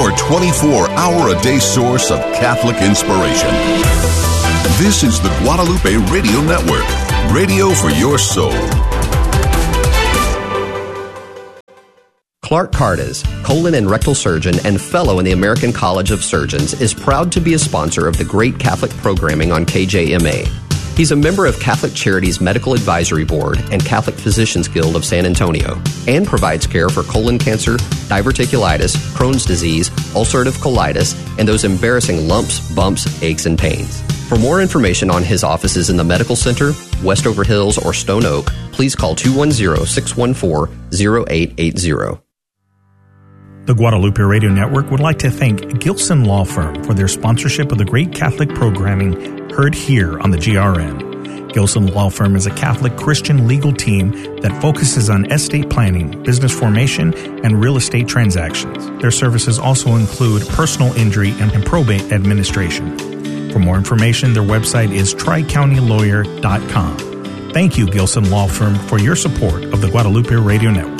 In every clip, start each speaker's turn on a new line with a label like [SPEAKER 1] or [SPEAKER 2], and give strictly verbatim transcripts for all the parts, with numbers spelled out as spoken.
[SPEAKER 1] your twenty-four hour a day source of Catholic inspiration. This is the Guadalupe Radio Network, radio for your soul.
[SPEAKER 2] Clark Cardes, colon and rectal surgeon and fellow in the American College of Surgeons, is proud to be a sponsor of the great Catholic programming on K J M A. He's a member of Catholic Charities Medical Advisory Board and Catholic Physicians Guild of San Antonio, and provides care for colon cancer, diverticulitis, Crohn's disease, ulcerative colitis, and those embarrassing lumps, bumps, aches, and pains. For more information on his offices in the Medical Center, Westover Hills, or Stone Oak, please call two one zero, six one four, zero eight eight zero.
[SPEAKER 3] The Guadalupe Radio Network would like to thank Gilson Law Firm for their sponsorship of the great Catholic programming heard here on the G R N. Gilson Law Firm is a Catholic Christian legal team that focuses on estate planning, business formation, and real estate transactions. Their services also include personal injury and probate administration. For more information, their website is tri county lawyer dot com. Thank you, Gilson Law Firm, for your support of the Guadalupe Radio Network.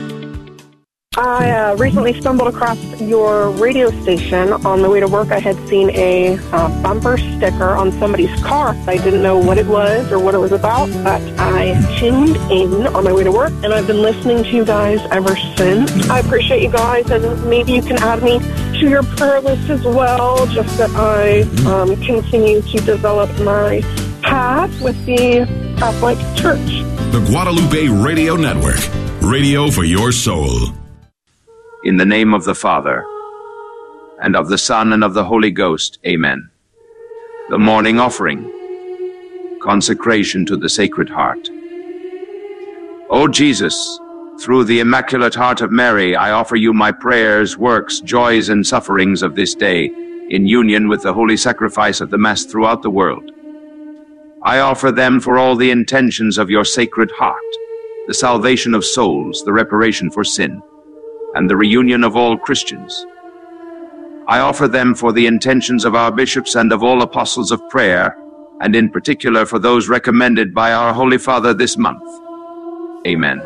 [SPEAKER 4] I uh, recently stumbled across your radio station. On the way to work, I had seen a uh, bumper sticker on somebody's car. I didn't know what it was or what it was about, but I tuned in on my way to work, and I've been listening to you guys ever since. I appreciate you guys, and maybe you can add me to your prayer list as well, just that I um, continue to develop my path with the Catholic Church.
[SPEAKER 1] The Guadalupe Radio Network, radio for your soul.
[SPEAKER 5] In the name of the Father, and of the Son, and of the Holy Ghost, amen. The morning offering, consecration to the Sacred Heart. O Jesus, through the Immaculate Heart of Mary, I offer you my prayers, works, joys, and sufferings of this day, in union with the holy sacrifice of the Mass throughout the world. I offer them for all the intentions of your Sacred Heart, the salvation of souls, the reparation for sin, and the reunion of all Christians. I offer them for the intentions of our bishops and of all apostles of prayer, and in particular for those recommended by our Holy Father this month. Amen.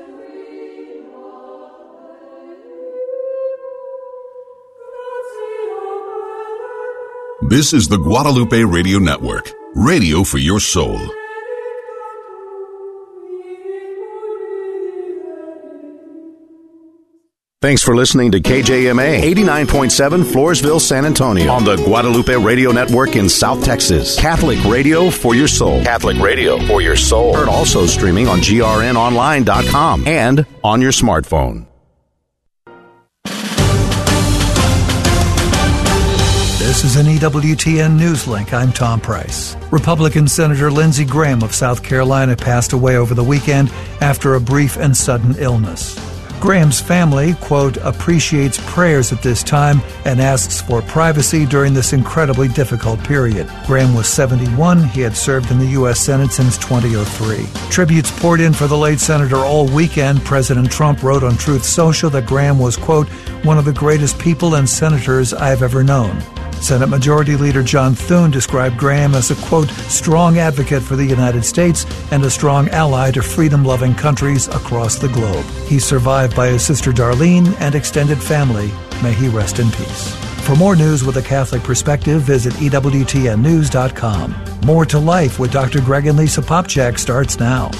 [SPEAKER 1] This is the Guadalupe Radio Network, radio for your soul.
[SPEAKER 6] Thanks for listening to K J M A eighty-nine point seven Floresville, San Antonio on the Guadalupe Radio Network in South Texas. Catholic radio for your soul. Catholic radio for your soul. Heard also streaming on G R N online dot com and on your smartphone.
[SPEAKER 7] This is an E W T N News Link. I'm Tom Price. Republican Senator Lindsey Graham of South Carolina passed away over the weekend after a brief and sudden illness. Graham's family, quote, appreciates prayers at this time and asks for privacy during this incredibly difficult period. Graham was seventy-one. He had served in the U S Senate since two thousand three. Tributes poured in for the late senator all weekend. President Trump wrote on Truth Social that Graham was, quote, one of the greatest people and senators I've ever known. Senate Majority Leader John Thune described Graham as a, quote, strong advocate for the United States and a strong ally to freedom-loving countries across the globe. He's survived by his sister Darlene and extended family. May he rest in peace. For more news with a Catholic perspective, visit E W T N news dot com. More to Life with Doctor Greg and Lisa Popchak starts now.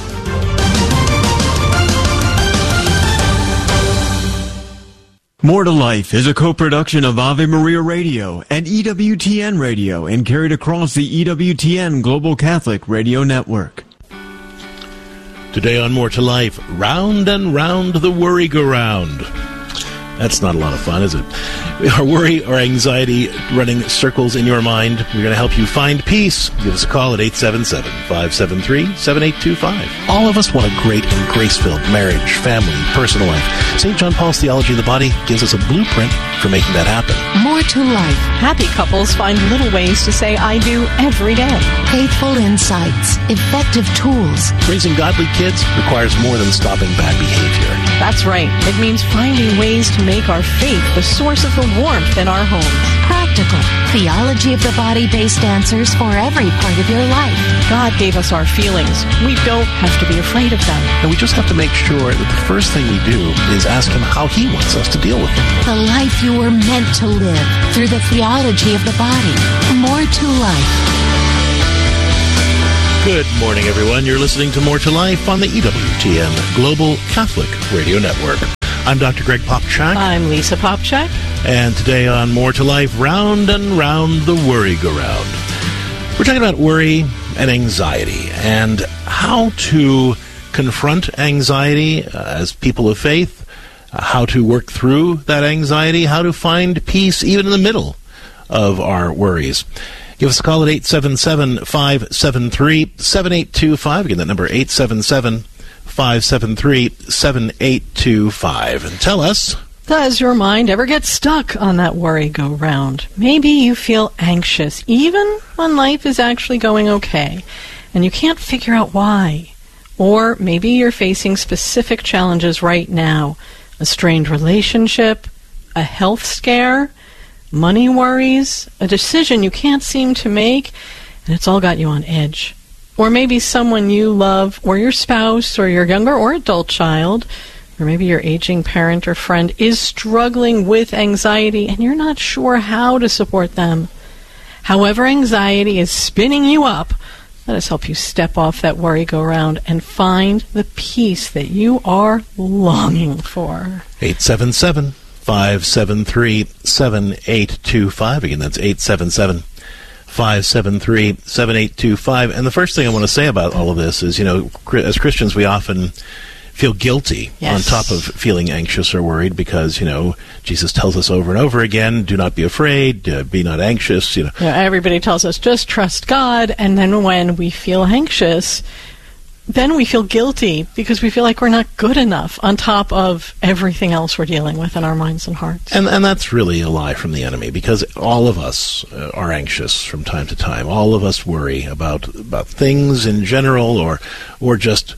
[SPEAKER 8] More to Life is a co-production of Ave Maria Radio and E W T N Radio and carried across the E W T N Global Catholic Radio Network.
[SPEAKER 9] Today on More to Life, round and round the worry-go-round. That's not a lot of fun, is it? Our worry or anxiety running circles in your mind. We're going to help you find peace. Give us a call at eight seven seven, five seven three, seven eight two five. All of us want a great and grace-filled marriage, family, personal life. Saint John Paul's Theology of the Body gives us a blueprint for making that happen.
[SPEAKER 10] More to Life. Happy couples find little ways to say I do every day.
[SPEAKER 11] Faithful insights. Effective tools.
[SPEAKER 9] Raising godly kids requires more than stopping bad behavior.
[SPEAKER 10] That's right. It means finding ways to make our faith the source of the warmth in our homes.
[SPEAKER 11] Practice practical, theology of the body-based answers for every part of your life.
[SPEAKER 10] God gave us our feelings. We don't have to be afraid of them.
[SPEAKER 9] And we just have to make sure that the first thing we do is ask him how he wants us to deal with them.
[SPEAKER 11] The life you were meant to live through the theology of the body. More to Life.
[SPEAKER 9] Good morning, everyone. You're listening to More to Life on the E W T N Global Catholic Radio Network. I'm Doctor Greg Popchak.
[SPEAKER 10] I'm Lisa Popchak.
[SPEAKER 9] And today on More to Life, round and round the worry-go-round. We're talking about worry and anxiety and how to confront anxiety uh, as people of faith, uh, how to work through that anxiety, how to find peace even in the middle of our worries. Give us a call at eight seven seven, five seven three, seven eight two five. Again, that number, eight seven seven, five seven three, seven eight two five. And tell us,
[SPEAKER 10] does your mind ever get stuck on that worry-go-round? Maybe you feel anxious, even when life is actually going okay, and you can't figure out why. Or maybe you're facing specific challenges right now. A strained relationship, a health scare, money worries, a decision you can't seem to make, and it's all got you on edge. Or maybe someone you love, or your spouse, or your younger or adult child, or maybe your aging parent or friend is struggling with anxiety, and you're not sure how to support them. However anxiety is spinning you up, let us help you step off that worry-go-round and find the peace that you are longing for.
[SPEAKER 9] eight seven seven, five seven three, seven eight two five. Again, that's eight seven seven, five seven three, seven eight two five. And the first thing I want to say about all of this is, you know, as Christians, we often feel guilty yes. on top of feeling anxious or worried because, you know, Jesus tells us over and over again, do not be afraid, uh, be not anxious, you know.
[SPEAKER 10] Yeah, everybody tells us, just trust God. And then when we feel anxious, then we feel guilty because we feel like we're not good enough on top of everything else we're dealing with in our minds and hearts.
[SPEAKER 9] And and that's really a lie from the enemy because all of us uh, are anxious from time to time. All of us worry about about things in general or or just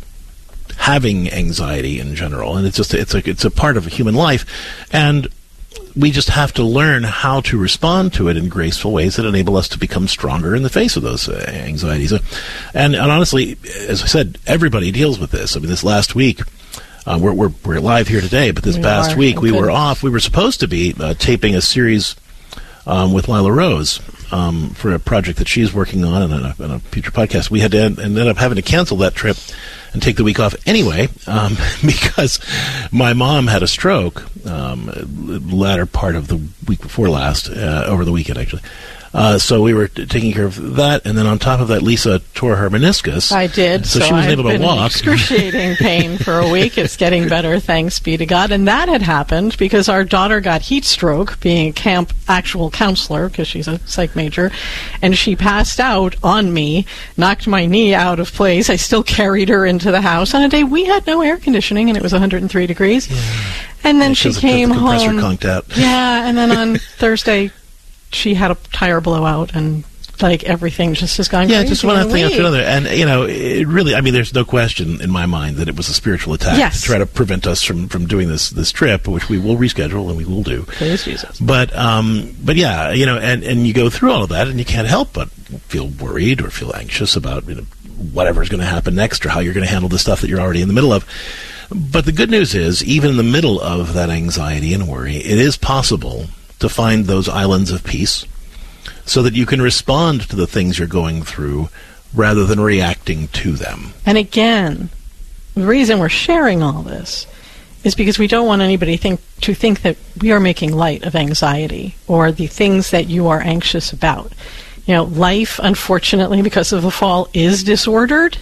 [SPEAKER 9] having anxiety in general. And it's just it's a it's a part of human life. And we just have to learn how to respond to it in graceful ways that enable us to become stronger in the face of those uh, anxieties. And, and honestly, as I said, everybody deals with this. I mean, this last week, uh, we're, we're we're live here today, but this we past are. week we were off. We were supposed to be uh, taping a series um, with Lila Rose um, for a project that she's working on and a, and a future podcast. We had to end, ended up having to cancel that trip and take the week off anyway, um, because my mom had a stroke um, latter part of the week before last, uh, over the weekend actually. Uh, so we were t- taking care of that, and then on top of that, Lisa tore her meniscus.
[SPEAKER 10] I did.
[SPEAKER 9] So,
[SPEAKER 10] so
[SPEAKER 9] she wasn't
[SPEAKER 10] I've
[SPEAKER 9] able
[SPEAKER 10] been
[SPEAKER 9] to walk.
[SPEAKER 10] In excruciating pain for a week. It's getting better, thanks be to God. And that had happened because our daughter got heat stroke, being a camp actual counselor, because she's a psych major, and she passed out on me, knocked my knee out of place. I still carried her into the house on a day we had no air conditioning, and it was one hundred three degrees.
[SPEAKER 9] Yeah.
[SPEAKER 10] And then
[SPEAKER 9] yeah,
[SPEAKER 10] she
[SPEAKER 9] the,
[SPEAKER 10] came
[SPEAKER 9] the compressor
[SPEAKER 10] home.
[SPEAKER 9] Conked out.
[SPEAKER 10] Yeah, and then on Thursday, she had a tire blowout, and like everything just has gone
[SPEAKER 9] yeah,
[SPEAKER 10] crazy.
[SPEAKER 9] Yeah, just one thing after another. And, you know, it really, I mean, there's no question in my mind that it was a spiritual attack
[SPEAKER 10] yes.
[SPEAKER 9] to try to prevent us from, from doing this this trip, which we will reschedule and we will do.
[SPEAKER 10] Praise Jesus.
[SPEAKER 9] But, um, but yeah, you know, and, and you go through all of that and you can't help but feel worried or feel anxious about, you know, whatever's going to happen next or how you're going to handle the stuff that you're already in the middle of. But the good news is, even in the middle of that anxiety and worry, it is possible to find those islands of peace so that you can respond to the things you're going through rather than reacting to them.
[SPEAKER 10] And again, the reason we're sharing all this is because we don't want anybody think, to think that we are making light of anxiety or the things that you are anxious about. You know, life, unfortunately, because of the fall, is disordered,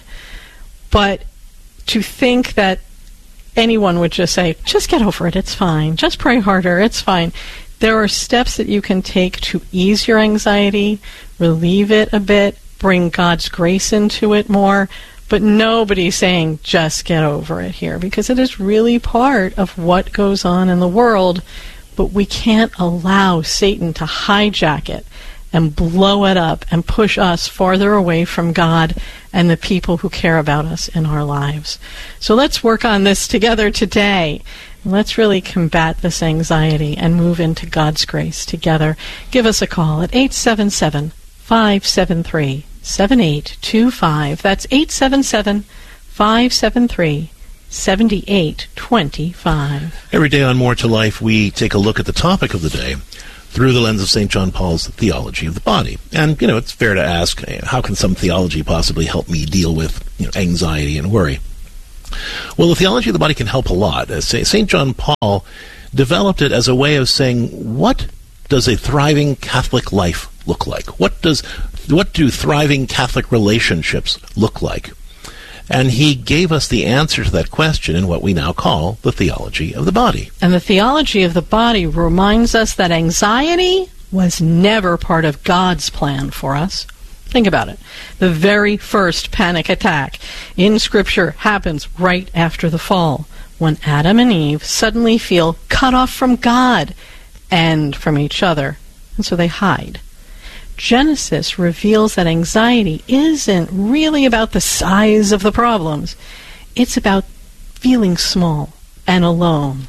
[SPEAKER 10] but to think that anyone would just say, just get over it, it's fine, just pray harder, it's fine. There are steps that you can take to ease your anxiety, relieve it a bit, bring God's grace into it more, but nobody's saying just get over it here, because it is really part of what goes on in the world, but we can't allow Satan to hijack it and blow it up and push us farther away from God and the people who care about us in our lives. So let's work on this together today. Let's really combat this anxiety and move into God's grace together. Give us a call at eight seven seven, five seven three, seven eight two five. That's eight seven seven, five seven three, seven eight two five.
[SPEAKER 9] Every day on More to Life, we take a look at the topic of the day through the lens of Saint John Paul's theology of the body. And, you know, it's fair to ask, how can some theology possibly help me deal with, you know, anxiety and worry? Well, the theology of the body can help a lot. Saint John Paul developed it as a way of saying, what does a thriving Catholic life look like? What does, what do thriving Catholic relationships look like? And he gave us the answer to that question in what we now call the theology of the body.
[SPEAKER 10] And the theology of the body reminds us that anxiety was never part of God's plan for us. Think about it. The very first panic attack in Scripture happens right after the fall, when Adam and Eve suddenly feel cut off from God and from each other, and so they hide. Genesis reveals that anxiety isn't really about the size of the problems. It's about feeling small and alone.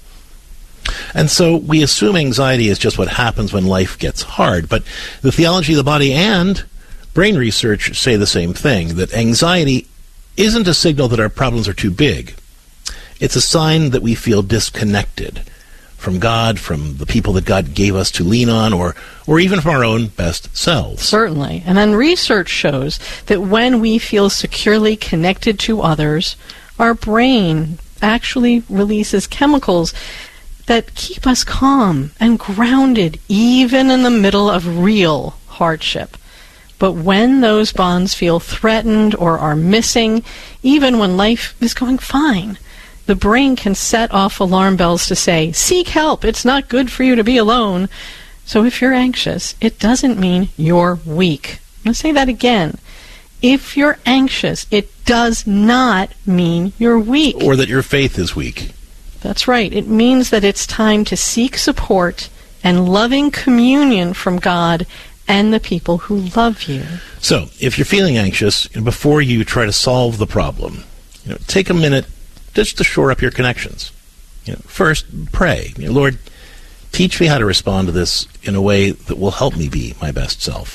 [SPEAKER 9] And so we assume anxiety is just what happens when life gets hard, but the theology of the body and brain research say the same thing, that anxiety isn't a signal that our problems are too big. It's a sign that we feel disconnected from God, from the people that God gave us to lean on, or or even from our own best selves.
[SPEAKER 10] Certainly. And then research shows that when we feel securely connected to others, our brain actually releases chemicals that keep us calm and grounded, even in the middle of real hardship. But when those bonds feel threatened or are missing, even when life is going fine, the brain can set off alarm bells to say, seek help, it's not good for you to be alone. So if you're anxious, it doesn't mean you're weak. I'm going to say that again. If you're anxious, it does not mean you're weak.
[SPEAKER 9] Or that your faith is weak.
[SPEAKER 10] That's right. It means that it's time to seek support and loving communion from God and the people who love you.
[SPEAKER 9] So, if you're feeling anxious, before you try to solve the problem, you know, take a minute just to shore up your connections. You know, first, pray. You know, Lord, teach me how to respond to this in a way that will help me be my best self.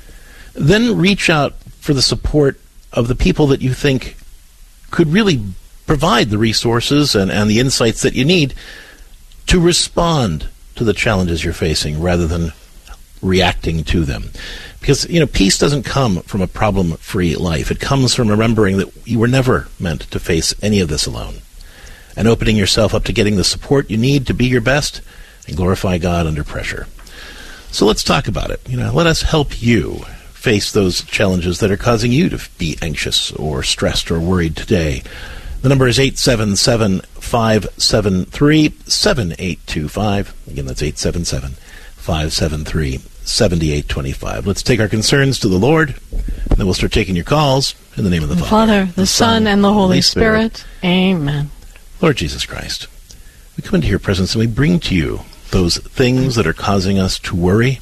[SPEAKER 9] Then reach out for the support of the people that you think could really provide the resources and, and the insights that you need to respond to the challenges you're facing rather than reacting to them. Because, you know, peace doesn't come from a problem-free life. It comes from remembering that you were never meant to face any of this alone, and opening yourself up to getting the support you need to be your best and glorify God under pressure. So let's talk about it. You know, let us help you face those challenges that are causing you to be anxious or stressed or worried today. The number is eight seven seven, five seven three, seven eight two five. Again, that's eight seven seven, five seven three, seven eight two five. Let's take our concerns to the Lord, and then we'll start taking your calls in the name of the,
[SPEAKER 10] the
[SPEAKER 9] Father,
[SPEAKER 10] Father, the, the Son, and the Holy Spirit. Spirit. Amen.
[SPEAKER 9] Lord Jesus Christ, we come into your presence and we bring to you those things that are causing us to worry,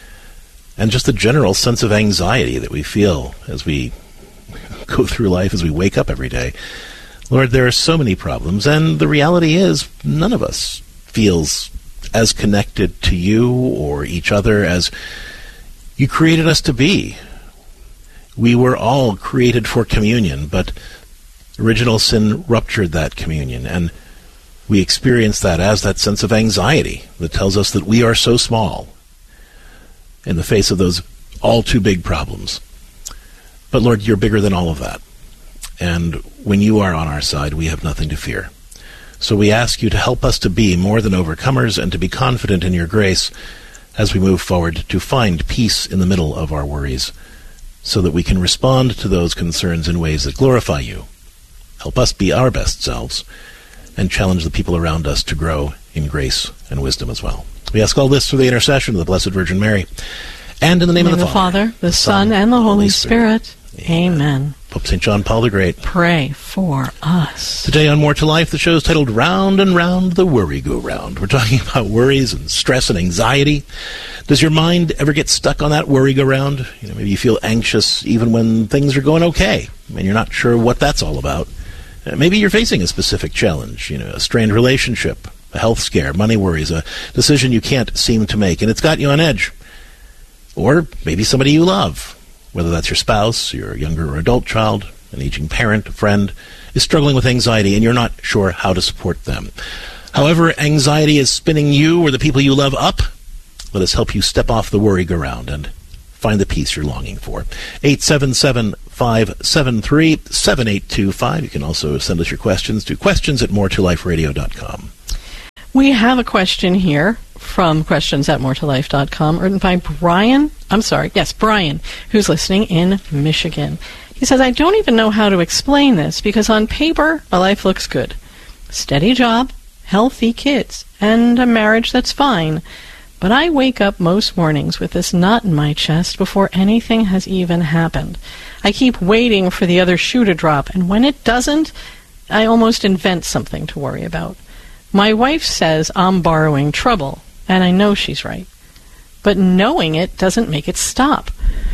[SPEAKER 9] and just the general sense of anxiety that we feel as we go through life, as we wake up every day. Lord, there are so many problems, and the reality is none of us feels as connected to you or each other as you created us to be. We were all created for communion, but original sin ruptured that communion, and we experience that as that sense of anxiety that tells us that we are so small in the face of those all too big problems. But Lord, you're bigger than all of that. And when you are on our side, we have nothing to fear. So we ask you to help us to be more than overcomers and to be confident in your grace as we move forward to find peace in the middle of our worries so that we can respond to those concerns in ways that glorify you. Help us be our best selves and challenge the people around us to grow in grace and wisdom as well. We ask all this through the intercession of the Blessed Virgin Mary and in the name, in the name of the Father,
[SPEAKER 10] the, Father, the Son, and the Holy Spirit. Spirit. Amen. Amen.
[SPEAKER 9] Pope Saint John Paul the Great,
[SPEAKER 10] pray for us.
[SPEAKER 9] Today on More to Life, the show is titled Round and Round the Worry Go Round. We're talking about worries and stress and anxiety. Does your mind ever get stuck on that worry go round? You know, maybe you feel anxious even when things are going okay, and you're not sure what that's all about. Uh, maybe you're facing a specific challenge, you know, a strained relationship, a health scare, money worries, a decision you can't seem to make, and it's got you on edge. Or maybe somebody you love, whether that's your spouse, your younger or adult child, an aging parent, a friend, is struggling with anxiety, and you're not sure how to support them. However, anxiety is spinning you or the people you love up. Let us help you step off the worry-go-round and find the peace you're longing for. eight seven seven, five seven three, seven eight two five. You can also send us your questions to questions at more to life radio dot com.
[SPEAKER 10] We have a question here from questions at more to life dot com, written by Brian. I'm sorry, yes, Brian, who's listening in Michigan. He says, I don't even know how to explain this because on paper, my life looks good. Steady job, healthy kids, and a marriage that's fine. But I wake up most mornings with this knot in my chest before anything has even happened. I keep waiting for the other shoe to drop, and when it doesn't, I almost invent something to worry about. My wife says I'm borrowing trouble, and I know she's right. But knowing it doesn't make it stop.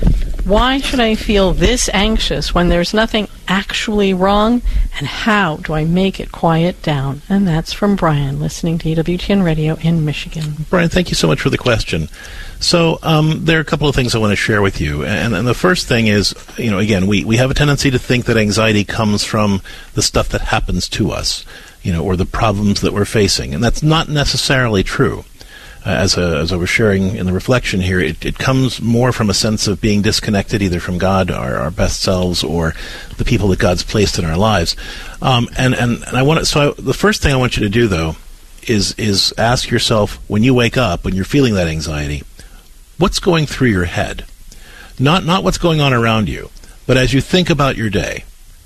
[SPEAKER 10] Why should I feel this anxious when there's nothing actually wrong? And how do I make it quiet down? And that's from Brian, listening to E W T N Radio in Michigan.
[SPEAKER 9] Brian, thank you so much for the question. So um, there are a couple of things I want to share with you. And, and the first thing is, you know, again, we, we have a tendency to think that anxiety comes from the stuff that happens to us, you know, or the problems that we're facing. And that's not necessarily true. Uh, as, a, as I was sharing in the reflection here, it, it comes more from a sense of being disconnected either from God, our, our best selves, or the people that God's placed in our lives. Um, and, and, and I want to, so I, the first thing I want you to do, though, is is ask yourself, when you wake up, when you're feeling that anxiety, what's going through your head? Not not what's going on around you, but as you think about your day,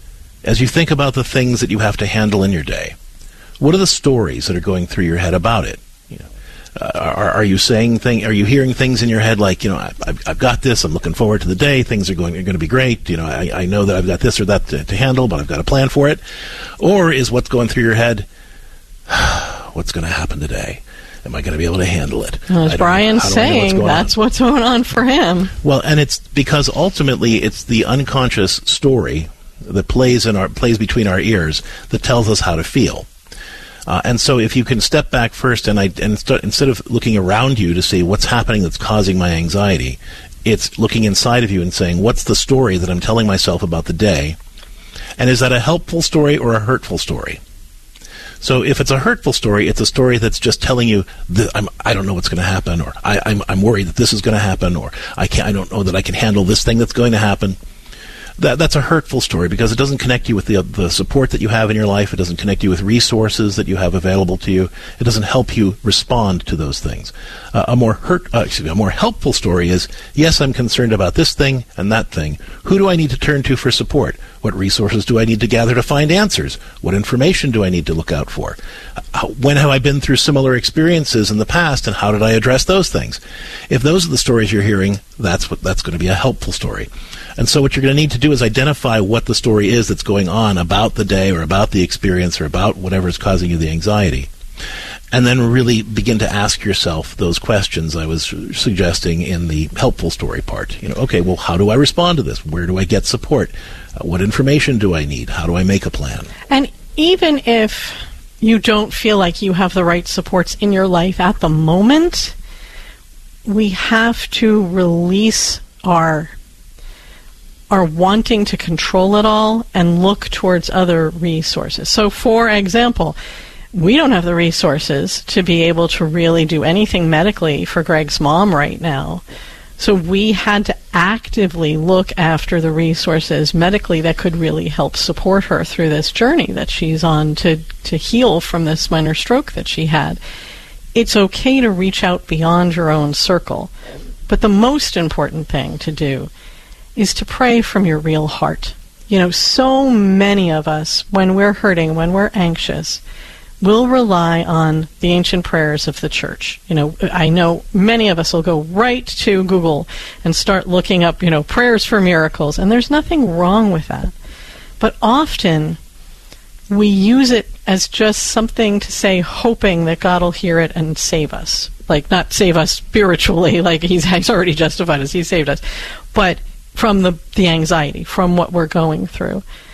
[SPEAKER 9] as you think about the things that you have to handle in your day, what are the stories that are going through your head about it? You know, uh, are, are you saying thing? Are you hearing things in your head like, you know, I, I've, I've got this. I'm looking forward to the day. Things are going are going to be great. You know, I, I know that I've got this or that to, to handle, but I've got a plan for it. Or is what's going through your head, what's going to happen today? Am I going to be able to handle it?
[SPEAKER 10] Well, as Brian's saying, what's that's on. what's going on for him.
[SPEAKER 9] Well, and it's because ultimately it's the unconscious story that plays in our plays between our ears that tells us how to feel. Uh, and so if you can step back first and, I, and st- instead of looking around you to see what's happening that's causing my anxiety, it's looking inside of you and saying, what's the story that I'm telling myself about the day? And is that a helpful story or a hurtful story? So if it's a hurtful story, it's a story that's just telling you that I'm, I don't know what's going to happen, or I, I'm, I'm worried that this is going to happen, or I can't, I don't know that I can handle this thing that's going to happen. That, that's a hurtful story because it doesn't connect you with the, the support that you have in your life. It doesn't connect you with resources that you have available to you. It doesn't help you respond to those things. Uh, a more hurt, uh, excuse me, a more helpful story is, yes, I'm concerned about this thing and that thing. Who do I need to turn to for support? What resources do I need to gather to find answers? What information do I need to look out for? Uh, when have I been through similar experiences in the past, and how did I address those things? If those are the stories you're hearing, that's what that's going to be a helpful story. And so what you're going to need to do is identify what the story is that's going on about the day or about the experience or about whatever is causing you the anxiety. And then really begin to ask yourself those questions I was suggesting in the helpful story part. You know, okay, well, how do I respond to this? Where do I get support? Uh, what information do I need? How do I make a plan?
[SPEAKER 10] And even if you don't feel like you have the right supports in your life at the moment, we have to release our are wanting to control it all and look towards other resources. So, for example, we don't have the resources to be able to really do anything medically for Greg's mom right now. So we had to actively look after the resources medically that could really help support her through this journey that she's on to, to heal from this minor stroke that she had. It's okay to reach out beyond your own circle. But the most important thing to do is to pray from your real heart. You know, so many of us, when we're hurting, when we're anxious, will rely on the ancient prayers of the church. You know, I know many of us will go right to Google and start looking up, you know, prayers for miracles, and there's nothing wrong with that. But often, we use it as just something to say, hoping that God will hear it and save us. Like, not save us spiritually, like he's, he's already justified us, he saved us, but from the, the anxiety, from what we're going through.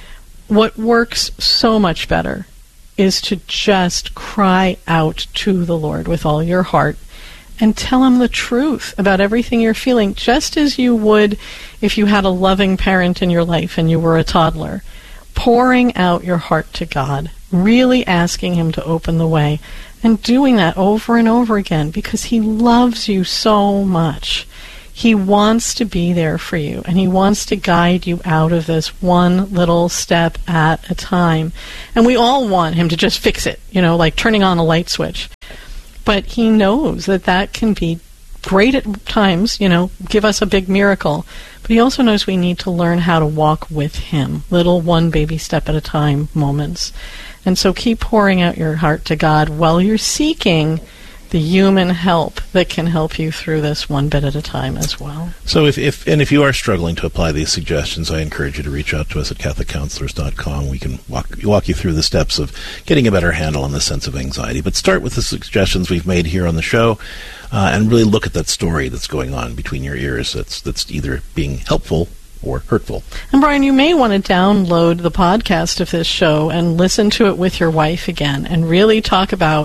[SPEAKER 10] what works so much better is to just cry out to the Lord with all your heart and tell him the truth about everything you're feeling, just as you would if you had a loving parent in your life and you were a toddler. Pouring out your heart to God, really asking him to open the way, and doing that over and over again because he loves you so much. He wants to be there for you, and he wants to guide you out of this one little step at a time. And we all want him to just fix it, you know, like turning on a light switch. But he knows that that can be great at times, you know, give us a big miracle. But he also knows we need to learn how to walk with him, little one baby step at a time moments. And so keep pouring out your heart to God while you're seeking the human help that can help you through this one bit at a time as well.
[SPEAKER 9] So if, if and if you are struggling to apply these suggestions, I encourage you to reach out to us at Catholic Counselors dot com. We can walk, walk you through the steps of getting a better handle on the sense of anxiety. But start with the suggestions we've made here on the show uh, and really look at that story that's going on between your ears that's, that's either being helpful or hurtful.
[SPEAKER 10] And Brian, you may want to download the podcast of this show and listen to it with your wife again and really talk about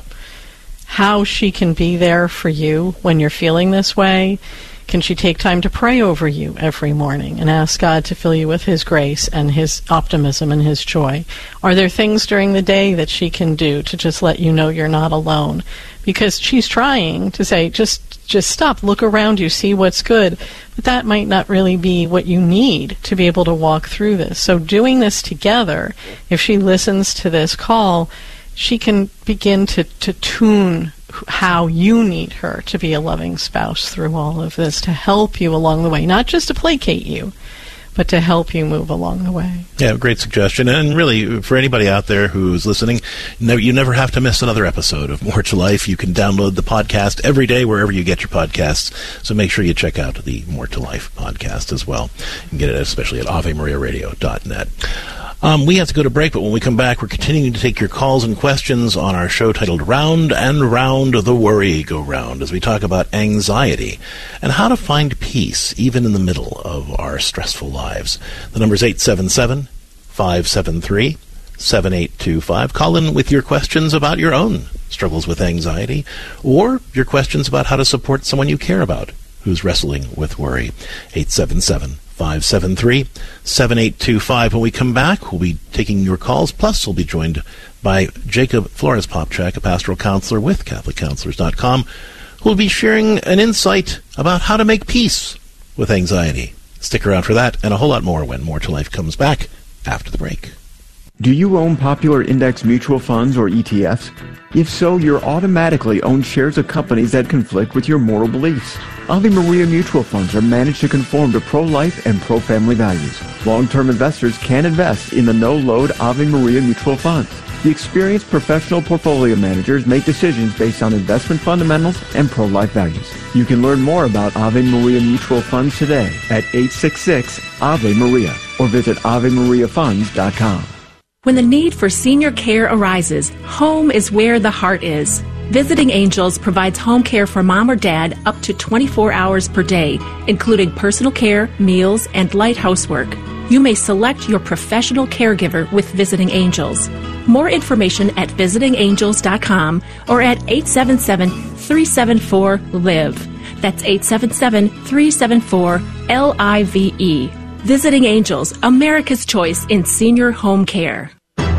[SPEAKER 10] how she can be there for you when you're feeling this way. Can she take time to pray over you every morning and ask God to fill you with his grace and his optimism and his joy? Are there things during the day that she can do to just let you know you're not alone? Because she's trying to say, just just stop, look around you, see what's good. But that might not really be what you need to be able to walk through this. So doing this together, if she listens to this call, she can begin to, to tune how you need her to be a loving spouse through all of this, to help you along the way, not just to placate you, but to help you move along the way.
[SPEAKER 9] Yeah, great suggestion. And really, for anybody out there who's listening, no, you never have to miss another episode of More to Life. You can download the podcast every day wherever you get your podcasts. So make sure you check out the More to Life podcast as well. You can get it especially at ave maria radio dot net. Um, we have to go to break, but when we come back, we're continuing to take your calls and questions on our show titled Round and Round the Worry Go Round, as we talk about anxiety and how to find peace even in the middle of our stressful lives. The number is eight seven seven, five seven three, seven eight two five. Call in with your questions about your own struggles with anxiety or your questions about how to support someone you care about who's wrestling with worry. eight seven seven, five seven three, seven eight two five. When we come back, we'll be taking your calls, plus we'll be joined by Jacob Flores-Popchak, a pastoral counselor with Catholic Counselors dot com, who will be sharing an insight about how to make peace with anxiety. Stick around for that and a whole lot more when More to Life comes back after the break.
[SPEAKER 8] Do you own popular index mutual funds or E T Fs? If so, you're automatically own shares of companies that conflict with your moral beliefs. Ave Maria mutual funds are managed to conform to pro-life and pro-family values. Long-term investors can invest in the no-load Ave Maria mutual funds. The experienced professional portfolio managers make decisions based on investment fundamentals and pro-life values. You can learn more about Ave Maria mutual funds today at eight six six, A V E Maria or visit ave maria funds dot com.
[SPEAKER 12] When the need for senior care arises, home is where the heart is. Visiting Angels provides home care for mom or dad up to twenty-four hours per day, including personal care, meals, and light housework. You may select your professional caregiver with Visiting Angels. More information at visiting angels dot com or at eight seven seven, three seven four, L I V E. That's eight seven seven, three seven four, L I V E. Visiting Angels, America's choice in senior home care.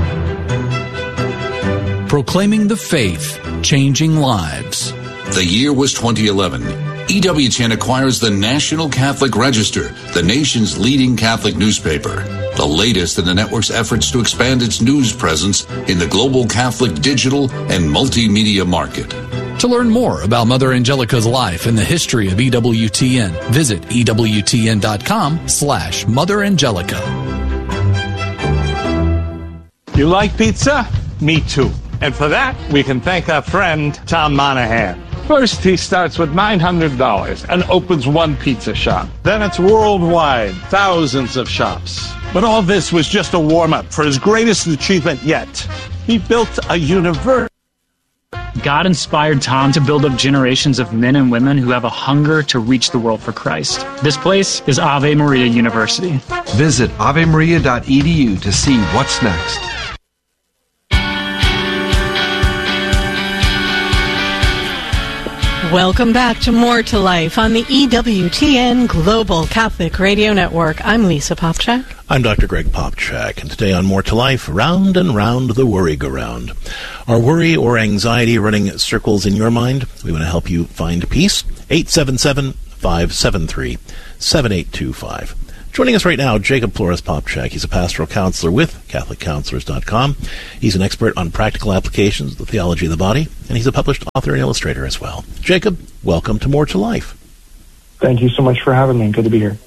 [SPEAKER 13] Proclaiming the faith, changing lives.
[SPEAKER 14] The year was twenty eleven. E W T N acquires the National Catholic Register, the nation's leading Catholic newspaper, the latest in the network's efforts to expand its news presence in the global Catholic digital and multimedia market.
[SPEAKER 13] To learn more about Mother Angelica's life and the history of E W T N, visit E W T N dot com slash Mother Angelica.
[SPEAKER 15] You like pizza? Me too. And for that, we can thank our friend Tom Monahan. First, he starts with nine hundred dollars and opens one pizza shop. Then it's worldwide, thousands of shops. But all this was just a warm-up for his greatest achievement yet. He built a university.
[SPEAKER 16] God inspired Tom to build up generations of men and women who have a hunger to reach the world for Christ. This place is Ave Maria University.
[SPEAKER 17] Visit ave maria dot e d u to see what's next.
[SPEAKER 10] Welcome back to More to Life on the E W T N Global Catholic Radio Network. I'm Lisa Popchak.
[SPEAKER 9] I'm Doctor Greg Popchak, and today on More to Life, round and round the worry-go-round. Are worry or anxiety running circles in your mind? We want to help you find peace. eight seven seven, five seven three, seven eight two five. Joining us right now, Jacob Flores Popchak. He's a pastoral counselor with Catholic Counselors dot com. He's an expert on practical applications of the theology of the body, and he's a published author and illustrator as well. Jacob, welcome to More to Life.
[SPEAKER 18] Thank you so much for having me. Good to be here.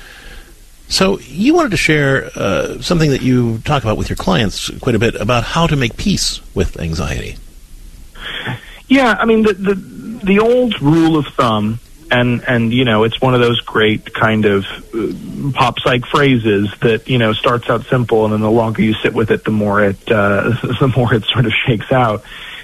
[SPEAKER 9] So you wanted to share uh, something that you talk about with your clients quite a bit about how to make peace with anxiety.
[SPEAKER 18] Yeah, I mean, the the, the old rule of thumb, and, and, you know, it's one of those great kind of uh, pop-psych phrases that, you know, starts out simple, and then the longer you sit with it, the more it, uh, the more it sort of shakes out,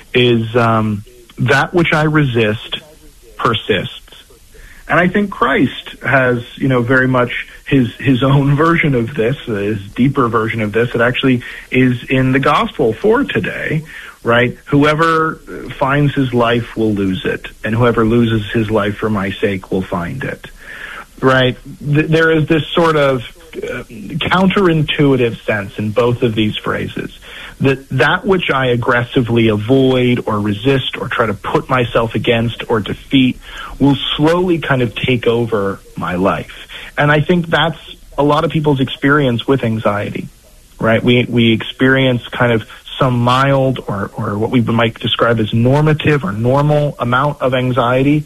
[SPEAKER 18] is um, that which I resist persists. And I think Christ has, you know, very much his his own version of this, uh, his deeper version of this. It actually is in the gospel for today, right? Whoever finds his life will lose it, and whoever loses his life for my sake will find it, right? Th- there is this sort of uh, counterintuitive sense in both of these phrases, that that which I aggressively avoid or resist or try to put myself against or defeat will slowly kind of take over my life. And I think that's a lot of people's experience with anxiety, right? We we experience kind of some mild or, or what we might describe as normative or normal amount of anxiety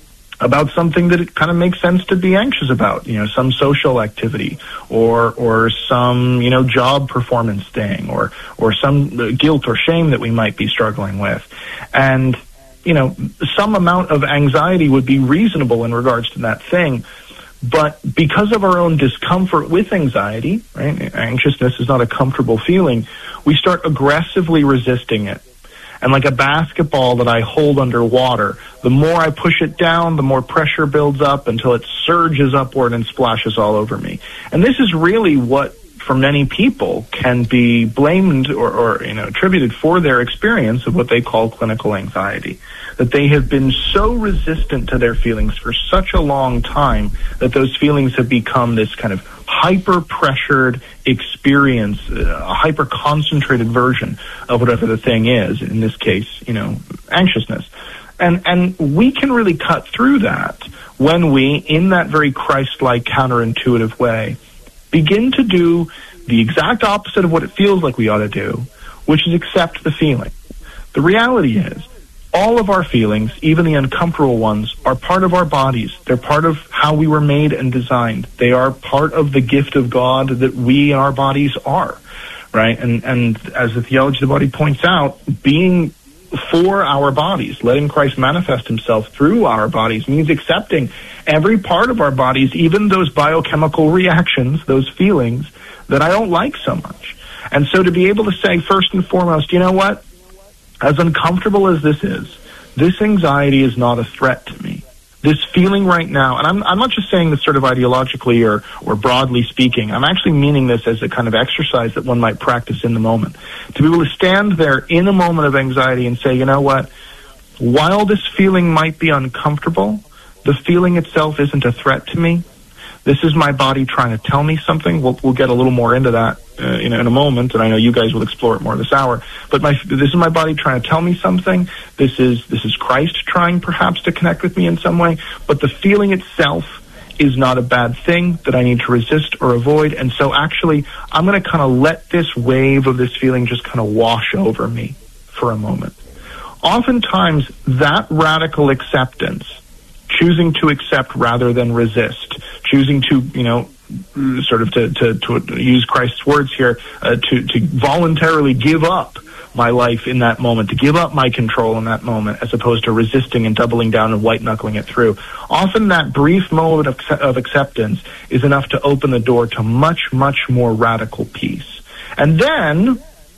[SPEAKER 18] about something that it kind of makes sense to be anxious about, you know, some social activity or or some, you know, job performance thing or or some guilt or shame that we might be struggling with. And, you know, some amount of anxiety would be reasonable in regards to that thing. But because of our own discomfort with anxiety, right, anxiousness is not a comfortable feeling, we start aggressively resisting it. And like a basketball that I hold underwater, the more I push it down, the more pressure builds up until it surges upward and splashes all over me. And this is really what, for many people, can be blamed or, or you know, attributed for their experience of what they call clinical anxiety. That they have been so resistant to their feelings for such a long time that those feelings have become this kind of hyper-pressured experience, uh, a hyper-concentrated version of whatever the thing is, in this case, you know, anxiousness. And and we can really cut through that when we, in that very Christ-like, counterintuitive way, begin to do the exact opposite of what it feels like we ought to do, which is accept the feeling. The reality is, all of our feelings, even the uncomfortable ones, are part of our bodies. They're part of how we were made and designed. They are part of the gift of God that we and our bodies are, right? And and as the theology of the body points out, being for our bodies, letting Christ manifest himself through our bodies, means accepting every part of our bodies, even those biochemical reactions, those feelings that I don't like so much. And so to be able to say, first and foremost, you know what? As uncomfortable as this is, this anxiety is not a threat to me. This feeling right now, and I'm, I'm not just saying this sort of ideologically or, or broadly speaking, I'm actually meaning this as a kind of exercise that one might practice in the moment. To be able to stand there in a moment of anxiety and say, you know what, while this feeling might be uncomfortable, the feeling itself isn't a threat to me. This is my body trying to tell me something. We'll, we'll get a little more into that uh, you know, in a moment, and I know you guys will explore it more this hour. But my, this is my body trying to tell me something. This is this is Christ trying perhaps to connect with me in some way. But the feeling itself is not a bad thing that I need to resist or avoid. And so actually, I'm going to kind of let this wave of this feeling just kind of wash over me for a moment. Oftentimes, that radical acceptance, choosing to accept rather than resist, choosing to, you know, sort of to, to, to use Christ's words here, uh, to, to voluntarily give up my life in that moment, to give up my control in that moment, as opposed to resisting and doubling down and white-knuckling it through. Often that brief moment of, of acceptance is enough to open the door to much, much more radical peace. And then,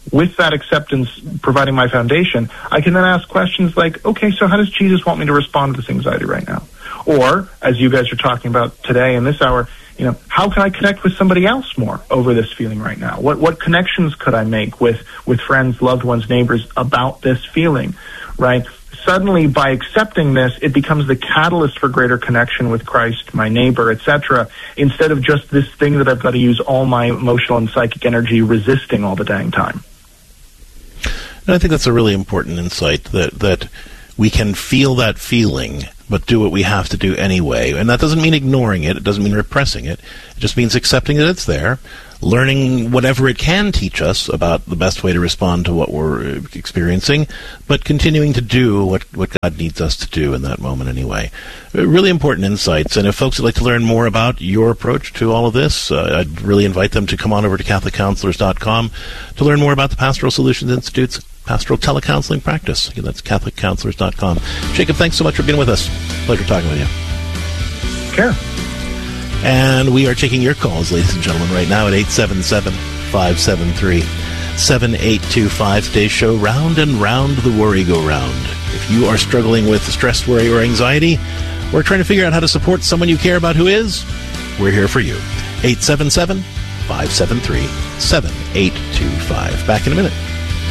[SPEAKER 18] with that acceptance providing my foundation, I can then ask questions like, okay, so how does Jesus want me to respond to this anxiety right now? Or, as you guys are talking about today in this hour, you know, how can I connect with somebody else more over this feeling right now? What what connections could I make with, with friends, loved ones, neighbors about this feeling, right? Suddenly, by accepting this, it becomes the catalyst for greater connection with Christ, my neighbor, et cetera, instead of just this thing that I've got to use all my emotional and psychic energy resisting all the dang time.
[SPEAKER 9] And I think that's a really important insight, that that we can feel that feeling, but do what we have to do anyway. And that doesn't mean ignoring it. It doesn't mean repressing it. It just means accepting that it's there, learning whatever it can teach us about the best way to respond to what we're experiencing, but continuing to do what, what God needs us to do in that moment anyway. Really important insights. And if folks would like to learn more about your approach to all of this, uh, I'd really invite them to come on over to Catholic Counselors dot com to learn more about the Pastoral Solutions Institute's Pastoral Telecounseling Practice. Again, that's Catholic Counselors dot com. Jacob, thanks so much for being with us. Pleasure talking with you.
[SPEAKER 18] Sure.
[SPEAKER 9] And we are taking your calls, ladies and gentlemen, right now at eight seven seven, five seven three, seven eight two five. Today's show, Round and Round the Worry Go Round. If you are struggling with stress, worry, or anxiety, or trying to figure out how to support someone you care about who is, we're here for you. eight seven seven, five seven three, seven eight two five. Back in a minute.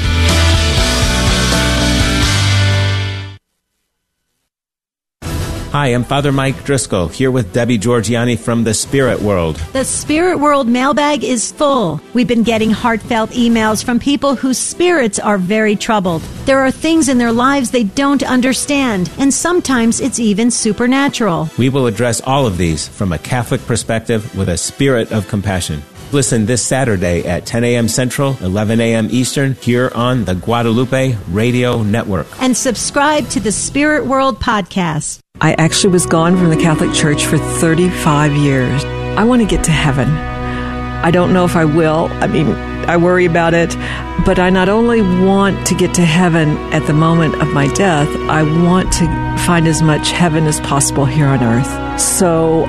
[SPEAKER 19] Hi, I'm Father Mike Driscoll, here with Debbie Georgiani from the Spirit World.
[SPEAKER 20] The Spirit World mailbag is full. We've been getting heartfelt emails from people whose spirits are very troubled. There are things in their lives they don't understand, and sometimes it's even supernatural.
[SPEAKER 19] We will address all of these from a Catholic perspective with a spirit of compassion. Listen this Saturday at ten a.m. Central, eleven a.m. Eastern, here on the Guadalupe Radio Network.
[SPEAKER 20] And subscribe to the Spirit World podcast.
[SPEAKER 21] I actually was gone from the Catholic Church for thirty-five years. I want to get to heaven. I don't know if I will. I mean, I worry about it. But I not only want to get to heaven at the moment of my death, I want to find as much heaven as possible here on earth. So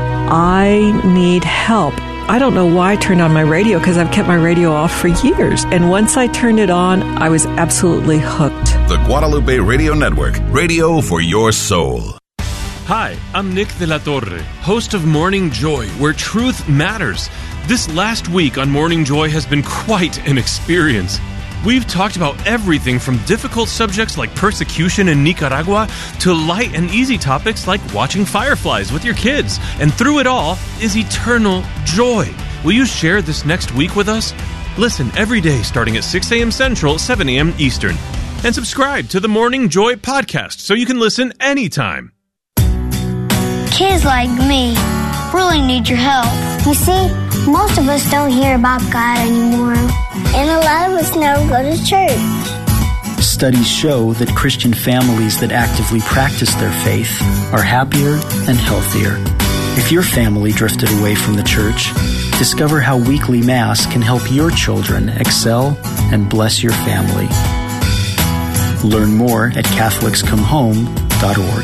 [SPEAKER 21] I need help. I don't know why I turned on my radio, because I've kept my radio off for years. And once I turned it on, I was absolutely hooked.
[SPEAKER 1] The Guadalupe Radio Network, radio for your soul.
[SPEAKER 22] Hi, I'm Nick de la Torre, host of Morning Joy, where truth matters. This last week on Morning Joy has been quite an experience. We've talked about everything from difficult subjects like persecution in Nicaragua to light and easy topics like watching fireflies with your kids. And through it all is eternal joy. Will you share this next week with us? Listen every day starting at six a.m. Central, seven a.m. Eastern. And subscribe to the Morning Joy podcast so you can listen anytime.
[SPEAKER 23] Kids like me really need your help. You see, most of us don't hear about God anymore. And a lot of us never go to church.
[SPEAKER 24] Studies show that Christian families that actively practice their faith are happier and healthier. If your family drifted away from the church, discover how weekly Mass can help your children excel and bless your family. Learn more at Catholics Come Home dot org.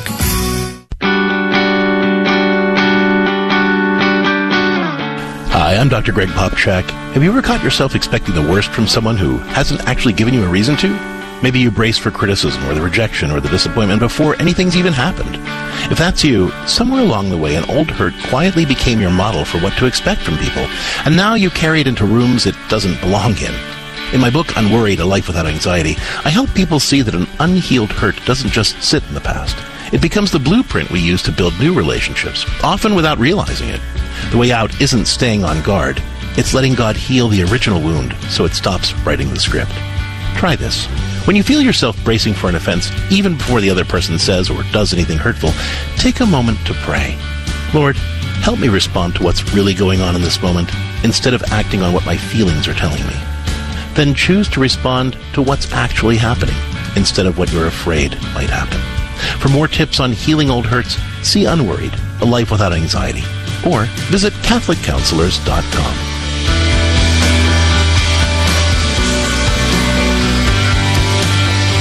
[SPEAKER 9] Hi, I'm Doctor Greg Popchak. Have you ever caught yourself expecting the worst from someone who hasn't actually given you a reason to? Maybe you braced for criticism or the rejection or the disappointment before anything's even happened. If that's you, somewhere along the way an old hurt quietly became your model for what to expect from people, and now you carry it into rooms it doesn't belong in. In my book, Unworried, A Life Without Anxiety, I help people see that an unhealed hurt doesn't just sit in the past. It becomes the blueprint we use to build new relationships, often without realizing it. The way out isn't staying on guard. It's letting God heal the original wound so it stops writing the script. Try this. When you feel yourself bracing for an offense, even before the other person says or does anything hurtful, take a moment to pray. Lord, help me respond to what's really going on in this moment instead of acting on what my feelings are telling me. Then choose to respond to what's actually happening instead of what you're afraid might happen. For more tips on healing old hurts, see Unworried, A Life Without Anxiety, or visit Catholic Counselors dot com.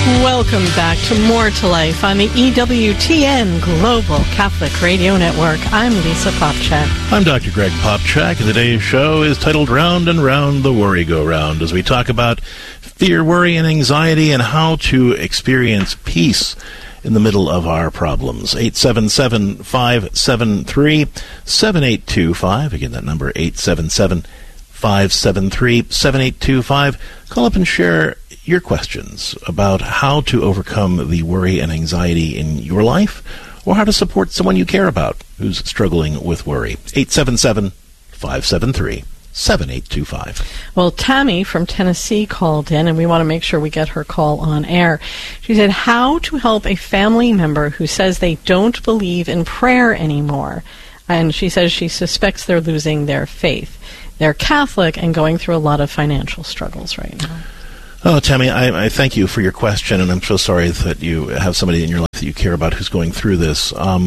[SPEAKER 10] Welcome back to More to Life on the E W T N Global Catholic Radio Network. I'm Lisa Popcak.
[SPEAKER 9] I'm Doctor Greg Popcak, and today's show is titled Round and Round the Worry Go Round, as we talk about fear, worry, and anxiety and how to experience peace in the middle of our problems. eight seven seven, five seven three, seven eight two five. Again, that number, eight seven seven, five seven three, seven eight two five. Call up and share your questions about how to overcome the worry and anxiety in your life, or how to support someone you care about who's struggling with worry. eight seven seven, five seven three, seven eight two five.
[SPEAKER 10] Well, Tammy from Tennessee called in, and we want to make sure we get her call on air. She said, how to help a family member who says they don't believe in prayer anymore. And she says she suspects they're losing their faith. They're Catholic and going through a lot of financial struggles right now.
[SPEAKER 9] Oh, Tammy, I, I thank you for your question, and I'm so sorry that you have somebody in your life that you care about who's going through this. Um,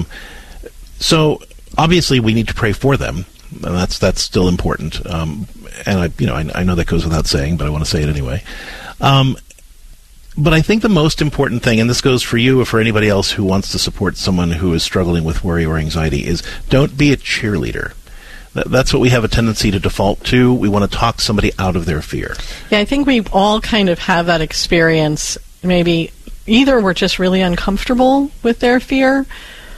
[SPEAKER 9] so, obviously, we need to pray for them, and that's that's still important. Um, and I, you know, I, I know that goes without saying, but I want to say it anyway. Um, but I think the most important thing, and this goes for you or for anybody else who wants to support someone who is struggling with worry or anxiety, is don't be a cheerleader. That's what we have a tendency to default to. We want to talk somebody out of their fear.
[SPEAKER 10] Yeah, I think we all kind of have that experience. Maybe either we're just really uncomfortable with their fear,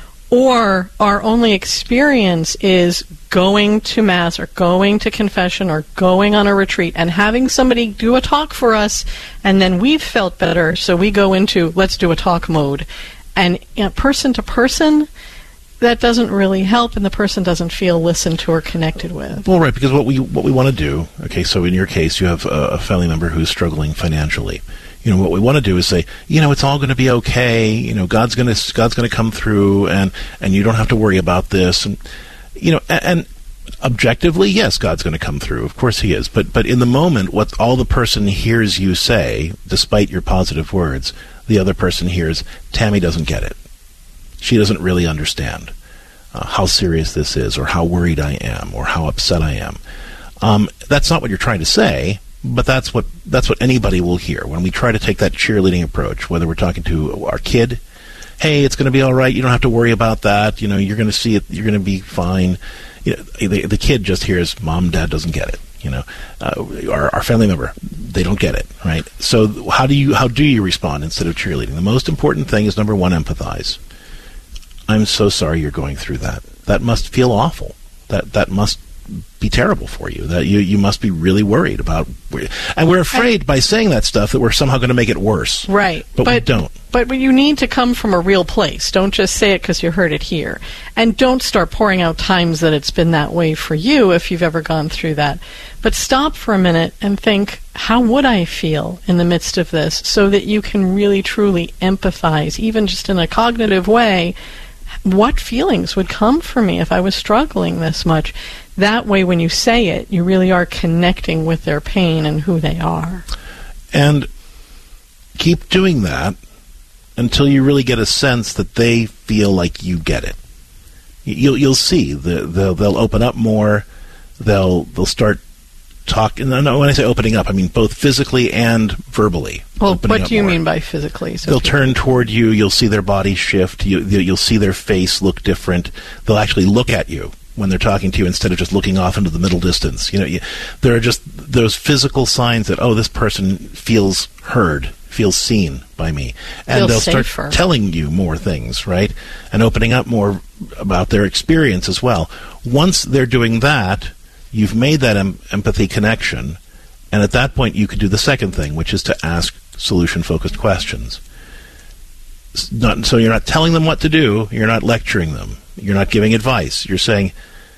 [SPEAKER 10] or our only experience is going to Mass or going to confession or going on a retreat and having somebody do a talk for us, and then we've felt better, so we go into let's do a talk mode. And you know, person to person, that doesn't really help, and the person doesn't feel listened to or connected with.
[SPEAKER 9] Well, right, because what we what we want to do, okay, so in your case, you have a, a family member who's struggling financially. You know, what we want to do is say, you know, it's all going to be okay. You know, God's going to God's going to come through, and and you don't have to worry about this. And you know, and, and objectively, yes, God's going to come through. Of course, He is. But but in the moment, what all the person hears you say, despite your positive words, the other person hears, Tammy doesn't get it. She doesn't really understand uh, how serious this is, or how worried I am, or how upset I am. Um, that's not what you're trying to say, but that's what that's what anybody will hear when we try to take that cheerleading approach. Whether we're talking to our kid, hey, it's going to be all right. You don't have to worry about that. You know, you're going to see it. You're going to be fine. You know, the, the kid just hears, Mom, Dad doesn't get it. You know, uh, our, our family member, they don't get it, right? So how do you how do you respond instead of cheerleading? The most important thing is, number one, empathize. I'm so sorry you're going through that. That must feel awful. That that must be terrible for you. That you, you must be really worried about. And we're afraid by saying that stuff that we're somehow going to make it worse.
[SPEAKER 10] Right.
[SPEAKER 9] But, but we don't.
[SPEAKER 10] But you need to come from a real place. Don't just say it because you heard it here. And don't start pouring out times that it's been that way for you if you've ever gone through that. But stop for a minute and think, how would I feel in the midst of this, so that you can really truly empathize, even just in a cognitive way. What feelings would come for me if I was struggling this much? That way, when you say it, you really are connecting with their pain and who they are.
[SPEAKER 9] And keep doing that until you really get a sense that they feel like you get it. You'll you'll see the, the they'll open up more. They'll they'll start talking. No, when I say opening up, I mean both physically and verbally.
[SPEAKER 10] Well, what do you more. mean by physically? So
[SPEAKER 9] they'll turn toward you. You'll see their body shift. You, you'll see their face look different. They'll actually look at you when they're talking to you instead of just looking off into the middle distance. You know, you, there are just those physical signs that, oh, this person feels heard, feels seen by me. And
[SPEAKER 10] feels
[SPEAKER 9] they'll
[SPEAKER 10] safer.
[SPEAKER 9] start telling you more things, right? And opening up more about their experience as well. Once they're doing that, you've made that em- empathy connection, and at that point you could do the second thing, which is to ask solution-focused questions. Not, so you're not telling them what to do, you're not lecturing them, you're not giving advice. You're saying,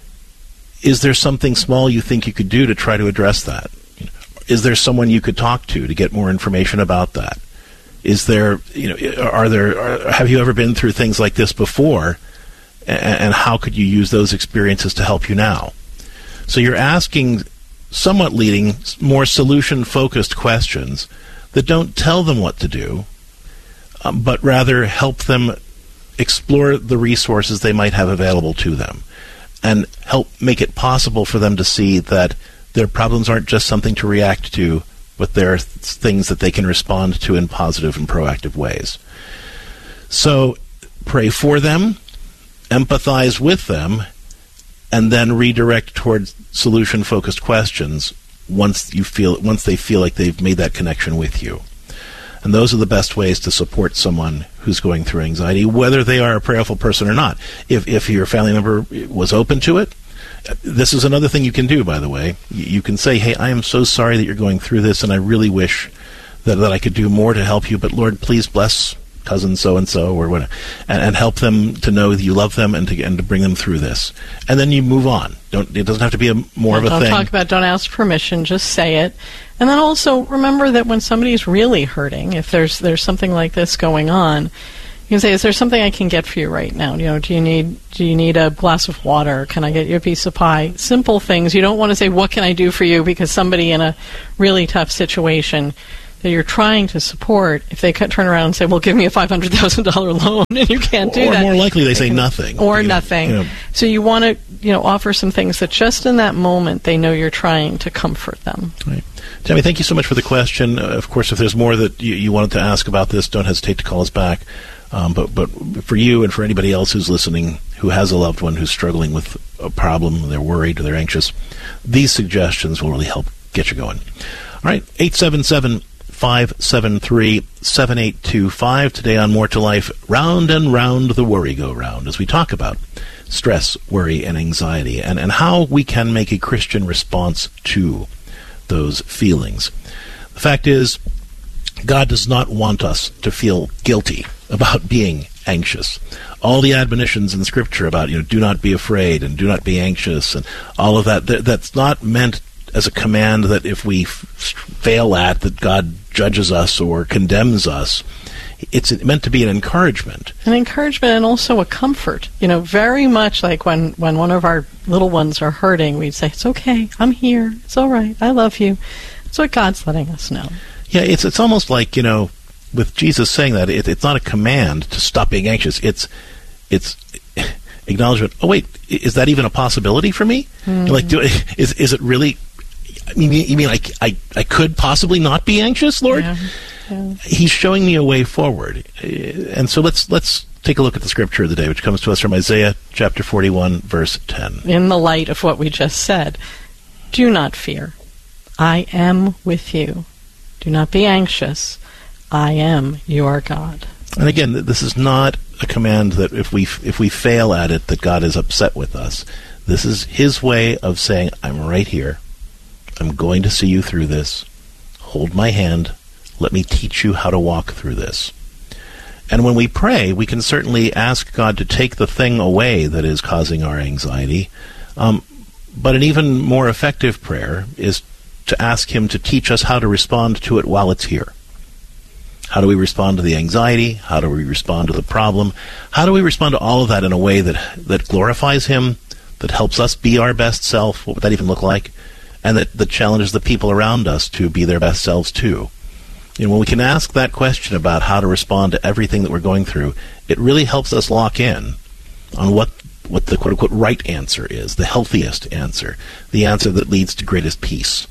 [SPEAKER 9] is there something small you think you could do to try to address that? Is there someone you could talk to to get more information about that? Is there, you know, are there, are, have you ever been through things like this before, and, and how could you use those experiences to help you now? So you're asking, somewhat leading, more solution-focused questions that don't tell them what to do, um, but rather help them explore the resources they might have available to them, and help make it possible for them to see that their problems aren't just something to react to, but there are th- things that they can respond to in positive and proactive ways. So pray for them, empathize with them, and then redirect towards solution-focused questions once you feel once they feel like they've made that connection with you. And those are the best ways to support someone who's going through anxiety, whether they are a prayerful person or not. If if your family member was open to it, this is another thing you can do, by the way. You can say, hey, I am so sorry that you're going through this, and I really wish that, that I could do more to help you, but Lord, please bless cousin so-and-so or whatever, and, and help them to know that you love them and to and to bring them through this. And then you move on. Don't It doesn't have to be a more
[SPEAKER 10] yeah,
[SPEAKER 9] of a
[SPEAKER 10] don't
[SPEAKER 9] thing.
[SPEAKER 10] Don't talk about, don't ask permission, just say it. And then also remember that when somebody's really hurting, if there's there's something like this going on, you can say, is there something I can get for you right now? You know, do you need do you need a glass of water? Can I get you a piece of pie? Simple things. You don't want to say, what can I do for you? Because somebody in a really tough situation that you're trying to support, if they turn around and say, well, give me a five hundred thousand dollars loan, and you can't do
[SPEAKER 9] or
[SPEAKER 10] that.
[SPEAKER 9] Or more likely they, they say
[SPEAKER 10] can,
[SPEAKER 9] nothing.
[SPEAKER 10] Or
[SPEAKER 9] you
[SPEAKER 10] nothing.
[SPEAKER 9] Know, you know.
[SPEAKER 10] So you want to you know, offer some things that just in that moment they know you're trying to comfort them.
[SPEAKER 9] Right. Tammy, thank you so much for the question. Uh, of course, if there's more that you, you wanted to ask about this, don't hesitate to call us back. Um, but, but for you and for anybody else who's listening who has a loved one who's struggling with a problem, they're worried or they're anxious, these suggestions will really help get you going. All right, eight seven seven, five seven three, seven eight two five. Today on More to Life, round and round the worry go round as we talk about stress, worry, and anxiety, and, and how we can make a Christian response to those feelings. The fact is, God does not want us to feel guilty about being anxious. All the admonitions in Scripture about, you know, do not be afraid and do not be anxious and all of that, th- that's not meant as a command that if we f- fail at, that God judges us or condemns us. It's meant to be an encouragement.
[SPEAKER 10] An encouragement and also a comfort. You know, very much like when, when one of our little ones are hurting, we'd say, it's okay, I'm here, it's all right, I love you. That's what God's letting us know.
[SPEAKER 9] Yeah, it's it's almost like, you know, with Jesus saying that, it, it's not a command to stop being anxious. It's it's acknowledgement. Oh, wait, is that even a possibility for me? Mm. Like, do, is is it really? I mean, you mean like I, I could possibly not be anxious, Lord?
[SPEAKER 10] Yeah. Yeah.
[SPEAKER 9] He's showing me a way forward, and so let's let's take a look at the scripture of the day, which comes to us from Isaiah chapter forty-one, verse ten.
[SPEAKER 10] In the light of what we just said, do not fear. I am with you. Do not be anxious. I am your God.
[SPEAKER 9] And again, this is not a command that if we if we fail at it, that God is upset with us. This is his way of saying, I'm right here. I'm going to see you through this. Hold my hand. Let me teach you how to walk through this. And when we pray, we can certainly ask God to take the thing away that is causing our anxiety. Um, but an even more effective prayer is to ask him to teach us how to respond to it while it's here. How do we respond to the anxiety? How do we respond to the problem? How do we respond to all of that in a way that, that glorifies him, that helps us be our best self? What would that even look like? And that, that challenges the people around us to be their best selves too. You know, when we can ask that question about how to respond to everything that we're going through, it really helps us lock in on what, what the quote-unquote right answer is, the healthiest answer, the answer that leads to greatest peace.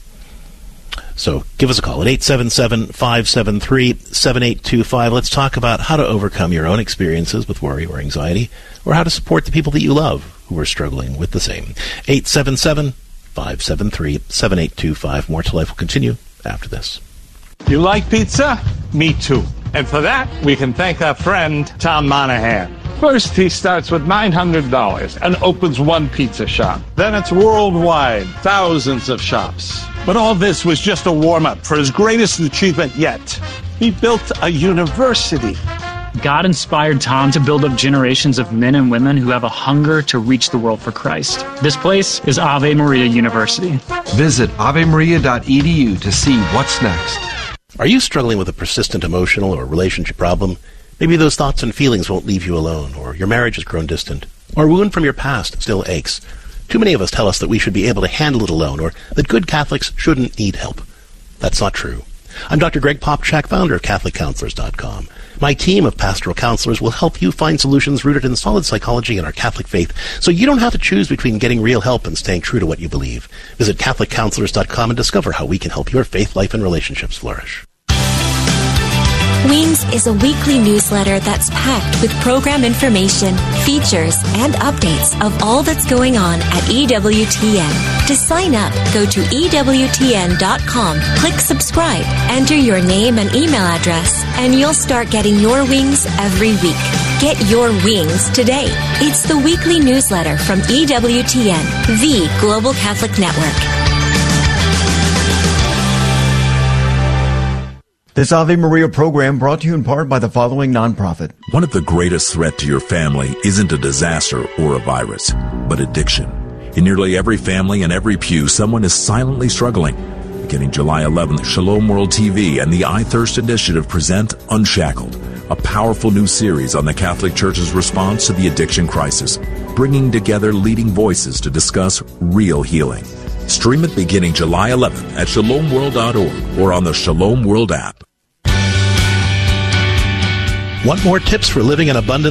[SPEAKER 9] So give us a call at eight seven seven, five seven three, seven eight two five. Let's talk about how to overcome your own experiences with worry or anxiety, or how to support the people that you love who are struggling with the same. eight seven seven, five seven three, seven eight two five. More to Life will continue after this.
[SPEAKER 15] You like pizza? Me too. And for that, we can thank our friend Tom Monahan. First, he starts with nine hundred dollars and opens one pizza shop. Then it's worldwide, thousands of shops. But all this was just a warm-up for his greatest achievement yet. He built a university.
[SPEAKER 16] God inspired Tom to build up generations of men and women who have a hunger to reach the world for Christ. This place is Ave Maria University.
[SPEAKER 17] Visit ave maria dot e d u to see what's next.
[SPEAKER 9] Are you struggling with a persistent emotional or relationship problem? Maybe those thoughts and feelings won't leave you alone, or your marriage has grown distant, or a wound from your past still aches. Too many of us tell us that we should be able to handle it alone, or that good Catholics shouldn't need help. That's not true. I'm Doctor Greg Popchak, founder of Catholic Counselors dot com. My team of pastoral counselors will help you find solutions rooted in solid psychology and our Catholic faith, so you don't have to choose between getting real help and staying true to what you believe. Visit Catholic Counselors dot com and discover how we can help your faith life and relationships flourish.
[SPEAKER 2] Wings is a weekly newsletter that's packed with program information, features, and updates of all that's going on at E W T N. To sign up, go to E W T N dot com, click subscribe, enter your name and email address, and you'll start getting your wings every week. Get your wings today. It's the weekly newsletter from E W T N, the Global Catholic Network.
[SPEAKER 8] This Ave Maria program brought to you in part by the following nonprofit.
[SPEAKER 3] One of the greatest threats to your family isn't a disaster or a virus, but addiction. In nearly every family and every pew, someone is silently struggling. Beginning July eleventh, Shalom World T V and the I Thirst Initiative present Unshackled, a powerful new series on the Catholic Church's response to the addiction crisis, bringing together leading voices to discuss real healing. Stream it beginning July eleventh at shalom world dot org or on the Shalom World app.
[SPEAKER 9] Want more tips for living an abundant